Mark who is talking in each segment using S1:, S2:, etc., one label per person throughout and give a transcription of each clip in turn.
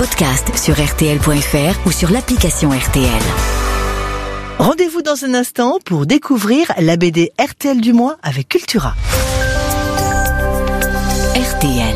S1: Podcast sur RTL.fr ou sur l'application RTL.
S2: Rendez-vous dans un instant pour découvrir la BD RTL du mois avec Cultura.
S1: RTL.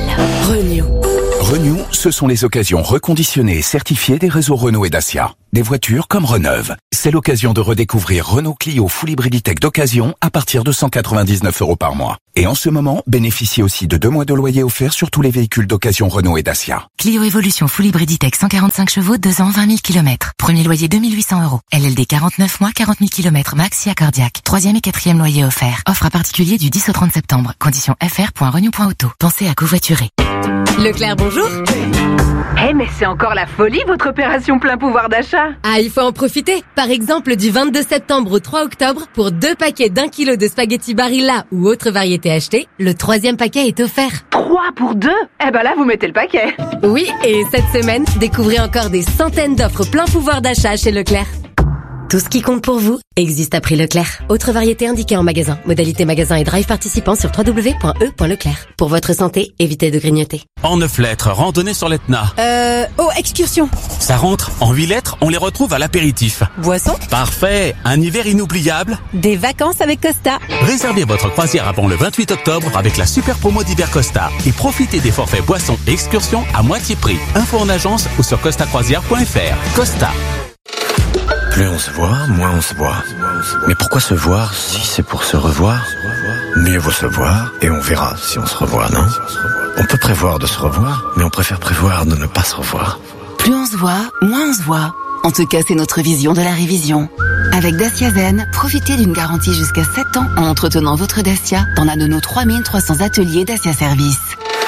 S3: Renew, ce sont les occasions reconditionnées et certifiées des réseaux Renault et Dacia. Des voitures comme Reneuve. C'est l'occasion de redécouvrir Renault Clio Full Hybriditech d'occasion à partir de 199 € par mois. Et en ce moment, bénéficiez aussi de 2 mois de loyer offert sur tous les véhicules d'occasion Renault et Dacia.
S1: Clio Evolution Full Hybriditech 145 chevaux, 2 ans, 20 000 km. Premier loyer 2 800 €. LLD 49 mois, 40 000 km max si accordiaque. 3e et 4e loyer offert. Offre à particulier du 10 au 30 septembre. Conditions fr.renew.auto. Pensez à covoiturer.
S4: Leclerc, bonjour.
S5: Mais c'est encore la folie, votre opération plein pouvoir d'achat.
S4: Ah, il faut en profiter. Par exemple, du 22 septembre au 3 octobre, pour 2 paquets d'1 kilo de spaghettis Barilla ou autres variétés achetées, le 3e paquet est offert.
S5: 3 pour 2 ? Là, vous mettez le paquet.
S4: Oui, et cette semaine, découvrez encore des centaines d'offres plein pouvoir d'achat chez Leclerc. Tout ce qui compte pour vous existe à prix Leclerc. Autres variétés indiquées en magasin. Modalité magasin et drive participant sur www.e.leclerc. Pour votre santé, évitez de grignoter.
S6: En 9 lettres, randonnée sur l'Etna.
S4: Excursion.
S6: Ça rentre. En 8 lettres, on les retrouve à l'apéritif.
S4: Boisson.
S6: Parfait. Un hiver inoubliable.
S4: Des vacances avec Costa.
S6: Réservez votre croisière avant le 28 octobre avec la super promo d'hiver Costa. Et profitez des forfaits boissons et excursions à moitié prix. Info en agence ou sur costacroisière.fr. Costa.
S7: Plus on se voit, moins on se voit. Mais pourquoi se voir si c'est pour se revoir ? Mieux vaut se voir et on verra si on se revoit, non ? On peut prévoir de se revoir, mais on préfère prévoir de ne pas se revoir.
S1: Plus on se voit, moins on se voit. En tout cas, c'est notre vision de la révision. Avec Dacia Zen, profitez d'une garantie jusqu'à 7 ans en entretenant votre Dacia dans l'un de nos 3300 ateliers Dacia Service.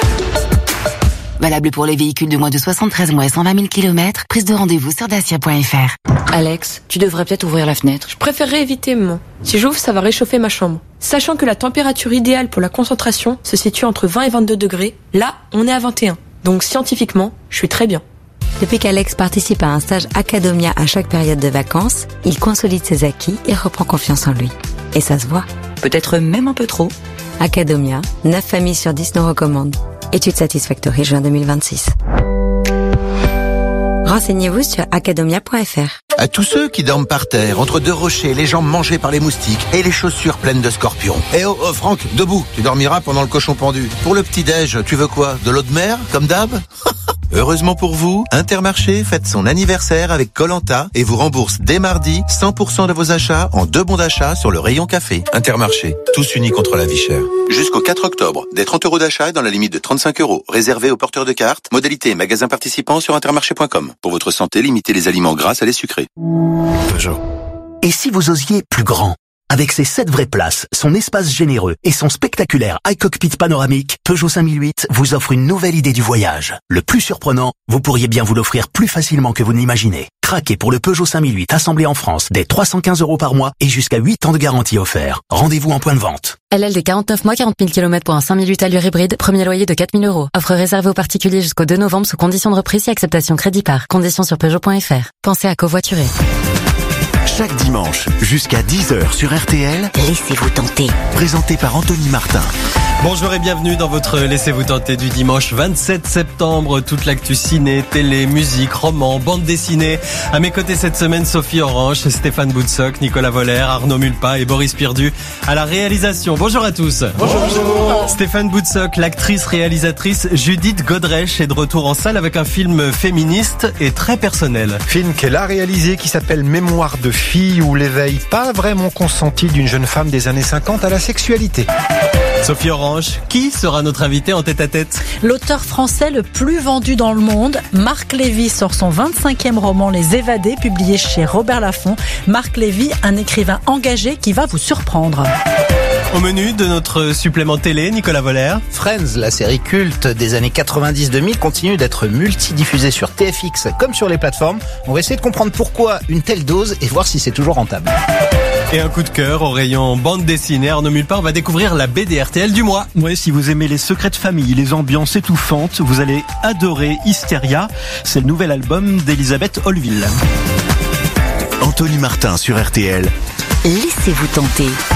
S1: Valable pour les véhicules de moins de 73 mois et 120 000 km. Prise de rendez-vous sur dacia.fr.
S8: Alex, tu devrais peut-être ouvrir la fenêtre.
S9: Je préférerais éviter, maman. Si j'ouvre, ça va réchauffer ma chambre. Sachant que la température idéale pour la concentration se situe entre 20 et 22 degrés, là, on est à 21. Donc scientifiquement, je suis très bien.
S8: Depuis qu'Alex participe à un stage Academia à chaque période de vacances, il consolide ses acquis et reprend confiance en lui. Et ça se voit.
S10: Peut-être même un peu trop.
S8: Academia, 9 familles sur 10 nous recommandent. Étude Satisfactory, juin 2026. Renseignez-vous sur academia.fr.
S11: À tous ceux qui dorment par terre, entre 2 rochers, les jambes mangées par les moustiques et les chaussures pleines de scorpions. Oh Franck, debout, tu dormiras pendant le cochon pendu. Pour le petit-déj, tu veux quoi ? De l'eau de mer, comme d'hab ? Heureusement pour vous, Intermarché fête son anniversaire avec Koh-Lanta et vous rembourse dès mardi 100% de vos achats en 2 bons d'achat sur le rayon café. Intermarché, tous unis contre la vie chère. Jusqu'au 4 octobre, des 30 € d'achat dans la limite de 35 €, réservés aux porteurs de cartes. Modalité et magasins participants sur intermarché.com. Pour votre santé, limitez les aliments gras à les sucrés.
S12: Peugeot. Et si vous osiez plus grand ? Avec ses 7 vraies places, son espace généreux et son spectaculaire iCockpit panoramique, Peugeot 5008 vous offre une nouvelle idée du voyage. Le plus surprenant, vous pourriez bien vous l'offrir plus facilement que vous ne l'imaginez. Craquez pour le Peugeot 5008 assemblé en France dès 315 € par mois et jusqu'à 8 ans de garantie offert. Rendez-vous en point de vente.
S8: LLD 49 mois, 40 000 km pour un 5008 allure hybride, premier loyer de 4 000 €. Offre réservée aux particuliers jusqu'au 2 novembre sous conditions de reprise et acceptation crédit par. Conditions sur Peugeot.fr. Pensez à covoiturer.
S13: Chaque dimanche, jusqu'à 10h sur RTL,
S1: Laissez-vous tenter.
S13: Présenté par Anthony Martin.
S14: Bonjour et bienvenue dans votre Laissez-vous tenter du dimanche 27 septembre. Toute l'actu ciné, télé, musique, roman, bande dessinée. À mes côtés cette semaine, Sophie Orange, Stéphane Boutsock, Nicolas Voller, Arnaud Mulpa et Boris Pirdu à la réalisation. Bonjour à tous. Bonjour. Stéphane Boutsock, l'actrice réalisatrice Judith Godrèche est de retour en salle avec un film féministe et très personnel.
S15: Film qu'elle a réalisé qui s'appelle Mémoire de fille, où l'éveil pas vraiment consenti d'une jeune femme des années 50 à la sexualité.
S14: Sophie Orange, qui sera notre invité en tête-à-tête ?
S16: L'auteur français le plus vendu dans le monde, Marc Lévy, sort son 25e roman Les Évadés, publié chez Robert Laffont. Marc Lévy, un écrivain engagé qui va vous surprendre.
S14: Au menu de notre supplément télé, Nicolas Voller.
S17: Friends, la série culte des années 90-2000, continue d'être multidiffusée sur TFX comme sur les plateformes. On va essayer de comprendre pourquoi une telle dose et voir si c'est toujours rentable.
S14: Et un coup de cœur au rayon bande dessinée. Arnaud Mulpa, on va découvrir la BD RTL du mois.
S18: Ouais, si vous aimez les secrets de famille, les ambiances étouffantes, vous allez adorer Hystéria. C'est le nouvel album d'Elisabeth Holville.
S13: Anthony Martin sur RTL.
S1: Laissez-vous tenter.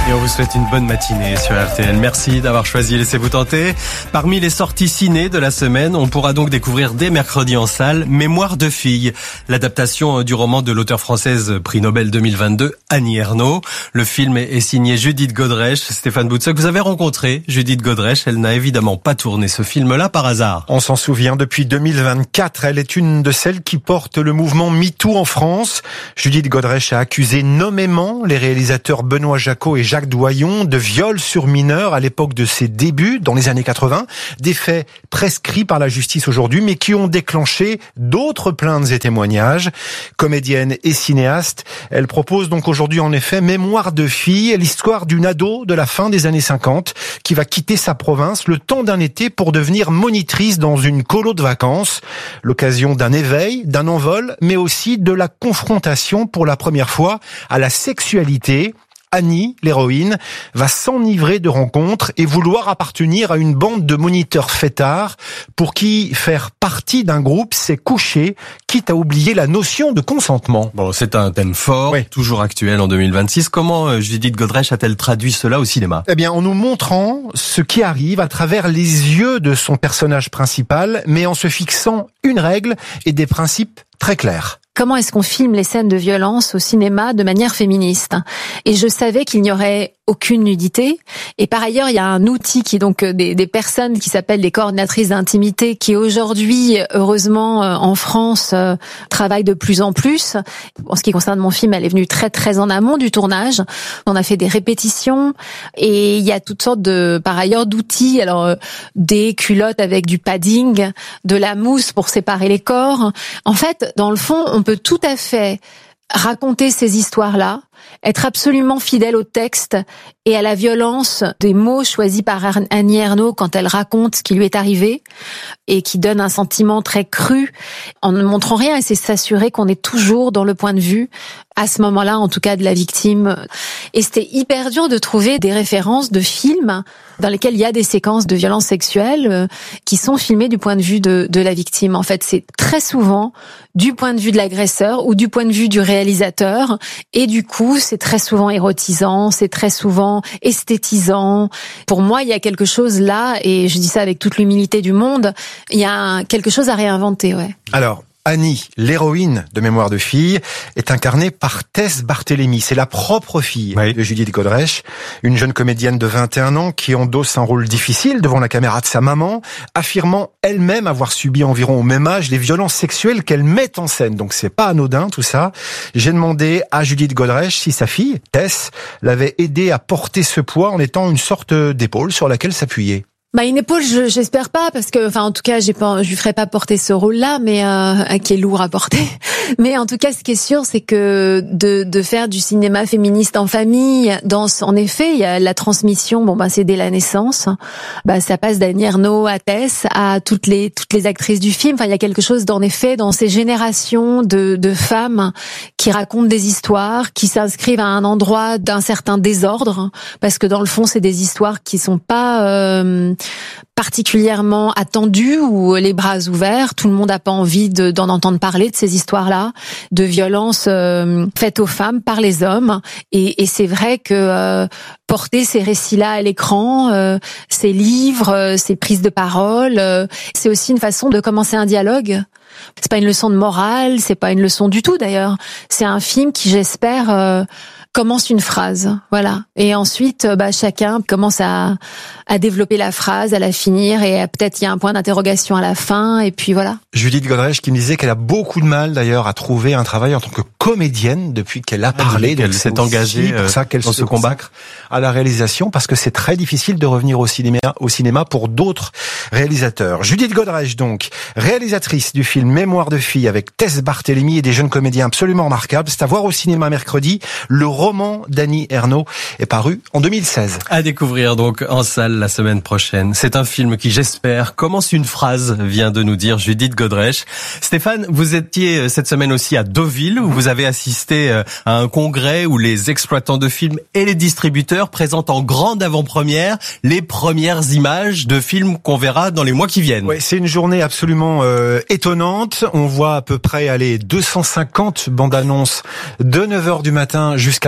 S14: Et on vous souhaite une bonne matinée sur RTL. Merci d'avoir choisi Laissez-vous tenter. Parmi les sorties ciné de la semaine, on pourra donc découvrir dès mercredi en salle Mémoire de fille, l'adaptation du roman de l'auteure française prix Nobel 2022 Annie Ernaux. Le film est signé Judith Godrèche. Stéphane Boutsock, vous avez rencontré Judith Godrèche. Elle n'a évidemment pas tourné ce film-là par hasard.
S15: On s'en souvient, depuis 2024, elle est une de celles qui portent le mouvement MeToo en France. Judith Godrèche a accusé nommément les réalisateurs Benoît Jacot et Jacques Doyon de viol sur mineurs à l'époque de ses débuts, dans les années 80. Des faits prescrits par la justice aujourd'hui, mais qui ont déclenché d'autres plaintes et témoignages. Comédienne et cinéaste, elle propose donc aujourd'hui en effet Mémoire de fille, l'histoire d'une ado de la fin des années 50 qui va quitter sa province le temps d'un été pour devenir monitrice dans une colo de vacances. L'occasion d'un éveil, d'un envol, mais aussi de la confrontation pour la première fois à la sexualité. Annie, l'héroïne, va s'enivrer de rencontres et vouloir appartenir à une bande de moniteurs fêtards pour qui faire partie d'un groupe, c'est coucher, quitte à oublier la notion de consentement.
S14: Bon, c'est un thème fort, oui, toujours actuel en 2026. Comment Judith Godrèche a-t-elle traduit cela au cinéma ?
S15: Eh bien, en nous montrant ce qui arrive à travers les yeux de son personnage principal, mais en se fixant une règle et des principes très clairs.
S19: Comment est-ce qu'on filme les scènes de violence au cinéma de manière féministe ? Et je savais qu'il n'y aurait aucune nudité. Et par ailleurs, il y a un outil qui est donc des personnes qui s'appellent des coordinatrices d'intimité qui aujourd'hui, heureusement, en France, travaillent de plus en plus. En ce qui concerne mon film, elle est venue très très en amont du tournage. On a fait des répétitions et il y a toutes sortes par ailleurs d'outils. Alors, des culottes avec du padding, de la mousse pour séparer les corps. En fait, dans le fond, on peut tout à fait raconter ces histoires-là, être absolument fidèle au texte et à la violence des mots choisis par Annie Ernaux quand elle raconte ce qui lui est arrivé et qui donne un sentiment très cru en ne montrant rien, et c'est s'assurer qu'on est toujours dans le point de vue, à ce moment-là en tout cas, de la victime. Et c'était hyper dur de trouver des références de films dans lesquels il y a des séquences de violences sexuelles qui sont filmées du point de vue de la victime. En fait, c'est très souvent du point de vue de l'agresseur ou du point de vue du réalisateur, et du coup, c'est très souvent érotisant, c'est très souvent esthétisant. Pour moi, il y a quelque chose là, et je dis ça avec toute l'humilité du monde, il y a quelque chose à réinventer, ouais.
S15: Alors, Annie, l'héroïne de Mémoire de fille, est incarnée par Tess Barthélémy. C'est la propre fille de Judith Godrèche, une jeune comédienne de 21 ans qui endosse un rôle difficile devant la caméra de sa maman, affirmant elle-même avoir subi environ au même âge les violences sexuelles qu'elle met en scène. Donc c'est pas anodin tout ça. J'ai demandé à Judith Godrèche si sa fille, Tess, l'avait aidée à porter ce poids en étant une sorte d'épaule sur laquelle s'appuyer.
S19: Une épaule, j'espère pas, parce que, en tout cas, je lui ferai pas porter ce rôle-là, mais qui est lourd à porter. Mais en tout cas, ce qui est sûr, c'est que de faire du cinéma féministe en famille, en effet, il y a la transmission. C'est dès la naissance. Ça passe d'Annie Ernaux à Tess, à toutes les actrices du film. Il y a quelque chose, en effet, dans ces générations de femmes qui racontent des histoires, qui s'inscrivent à un endroit d'un certain désordre, parce que dans le fond, c'est des histoires qui sont pas particulièrement attendues ou les bras ouverts. Tout le monde n'a pas envie d'en entendre parler de ces histoires-là, de violences faites aux femmes par les hommes. Et c'est vrai que porter ces récits-là à l'écran, ces livres, ces prises de parole, c'est aussi une façon de commencer un dialogue. C'est pas une leçon de morale, c'est pas une leçon du tout d'ailleurs. C'est un film qui, j'espère, commence une phrase, voilà. Et ensuite, chacun commence à développer la phrase, à la finir, et peut-être il y a un point d'interrogation à la fin, et puis voilà.
S15: Judith Godrèche qui me disait qu'elle a beaucoup de mal d'ailleurs à trouver un travail en tant que comédienne depuis qu'elle a parlé.
S14: Elle s'est engagée
S15: pour ça qu'elle se consacre à la réalisation, parce que c'est très difficile de revenir au cinéma pour d'autres réalisateurs. Judith Godrèche donc, réalisatrice du film Mémoire de fille avec Tess Barthélémy et des jeunes comédiens absolument remarquables. C'est à voir au cinéma mercredi. Le roman d'Annie Ernaux est paru en 2016.
S14: À découvrir donc en salle la semaine prochaine. C'est un film qui, j'espère, commence une phrase, vient de nous dire Judith Godrèche. Stéphane, vous étiez cette semaine aussi à Deauville, où vous avez assisté à un congrès où les exploitants de films et les distributeurs présentent en grande avant-première les premières images de films qu'on verra dans les mois qui viennent.
S15: Ouais, c'est une journée absolument étonnante. On voit à peu près 250 bandes annonces de 9h du matin jusqu'à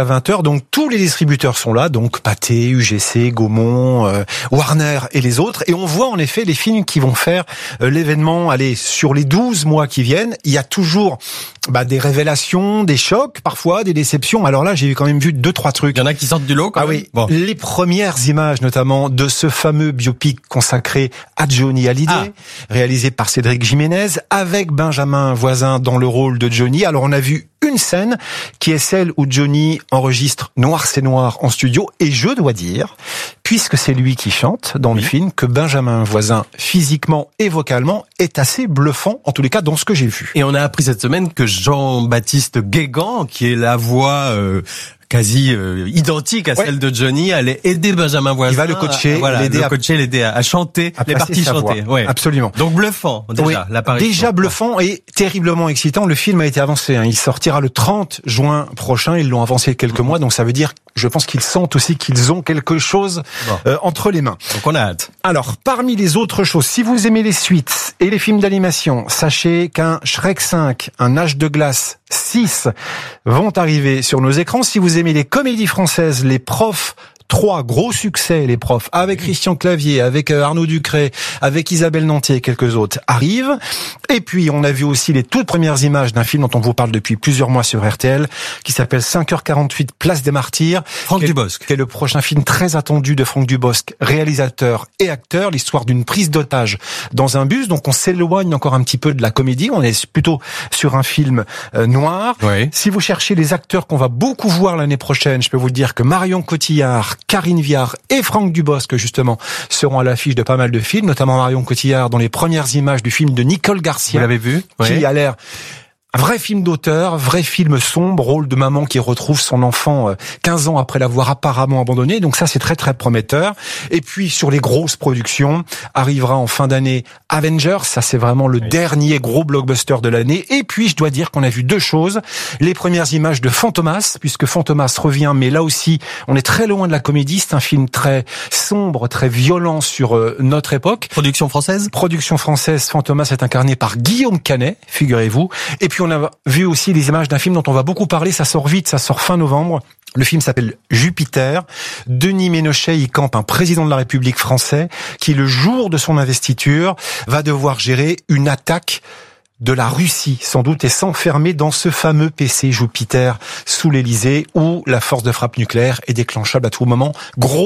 S15: jusqu'à 20h. Donc tous les distributeurs sont là, donc Pathé, UGC, Gaumont, Warner et les autres. Et on voit en effet les films qui vont faire l'événement. Allez, sur les 12 mois qui viennent, il y a toujours des révélations, des chocs, parfois des déceptions. Alors là, j'ai quand même vu 2-3 trucs.
S14: Il y en a qui sortent du lot quand même.
S15: Oui, bon. Les premières images notamment de ce fameux biopic consacré à Johnny Hallyday, réalisé par Cédric Jiménez, avec Benjamin Voisin dans le rôle de Johnny. Alors on a vu une scène qui est celle où Johnny enregistre Noir c'est noir en studio, et je dois dire, puisque c'est lui qui chante dans le film, que Benjamin Voisin, physiquement et vocalement, est assez bluffant, en tous les cas dans ce que j'ai vu.
S14: Et on a appris cette semaine que Jean-Baptiste Guégan, qui est la voix quasi identique à celle de Johnny, allait aider Benjamin Voisin.
S15: Il va le coacher,
S14: l'aider à chanter les parties chantées. Ouais.
S15: Absolument.
S14: Donc bluffant, déjà, l'apparition.
S15: Déjà bluffant et terriblement excitant. Le film a été avancé. Il sortira le 30 juin prochain. Ils l'ont avancé quelques mois. Donc ça veut dire, je pense qu'ils sentent aussi qu'ils ont quelque chose entre les mains.
S14: Donc on a hâte.
S15: Alors, parmi les autres choses, si vous aimez les suites et les films d'animation, sachez qu'un Shrek 5, un Âge de glace 6 vont arriver sur nos écrans. Si vous aimez les comédies françaises, les Profs, 3 gros succès, les Profs, avec Christian Clavier, avec Arnaud Ducré, avec Isabelle Nanty et quelques autres, arrivent. Et puis, on a vu aussi les toutes premières images d'un film dont on vous parle depuis plusieurs mois sur RTL, qui s'appelle 5h48, Place des Martyrs.
S14: Franck Dubosc.
S15: Qui est le prochain film très attendu de Franck Dubosc, réalisateur et acteur, l'histoire d'une prise d'otage dans un bus. Donc, on s'éloigne encore un petit peu de la comédie. On est plutôt sur un film noir.
S14: Oui.
S15: Si vous cherchez les acteurs qu'on va beaucoup voir l'année prochaine, je peux vous dire que Marion Cotillard, Karine Viard et Franck Dubosc, justement, seront à l'affiche de pas mal de films, notamment Marion Cotillard dans les premières images du film de Nicole Garcia.
S14: Vous l'avez vu?
S15: Qui a l'air un vrai film d'auteur, vrai film sombre, rôle de maman qui retrouve son enfant 15 ans après l'avoir apparemment abandonné. Donc ça, c'est très très prometteur. Et puis sur les grosses productions, arrivera en fin d'année Avengers. Ça, c'est vraiment le dernier gros blockbuster de l'année. Et puis, je dois dire qu'on a vu 2 choses. Les premières images de Fantomas, puisque Fantomas revient, mais là aussi, on est très loin de la comédie. C'est un film très sombre, très violent sur notre époque.
S14: Production française.
S15: Production française. Fantomas est incarné par Guillaume Canet, figurez-vous. Et puis on a vu aussi les images d'un film dont on va beaucoup parler, ça sort vite, ça sort fin novembre. Le film s'appelle Jupiter. Denis Ménochet y campe un président de la République français qui, le jour de son investiture, va devoir gérer une attaque de la Russie, sans doute, et s'enfermer dans ce fameux PC Jupiter sous l'Elysée, où la force de frappe nucléaire est déclenchable à tout moment.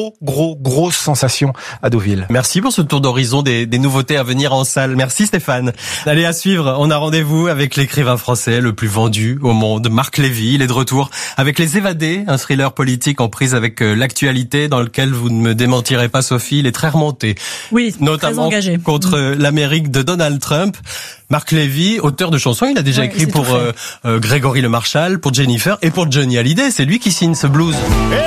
S15: Grosse sensation à Deauville.
S14: Merci pour ce tour d'horizon des nouveautés à venir en salle. Merci Stéphane. Allez, à suivre, on a rendez-vous avec l'écrivain français le plus vendu au monde, Marc Lévy. Il est de retour avec Les Évadés, un thriller politique en prise avec l'actualité, dans lequel vous ne me démentirez pas, Sophie, il est très remonté.
S16: Oui,
S14: notamment
S16: très engagé.
S14: Contre l'Amérique de Donald Trump. Marc Lévy, auteur de chansons, il a déjà écrit pour Grégory Le Marchal, pour Jennifer et pour Johnny Hallyday. C'est lui qui signe ce blues.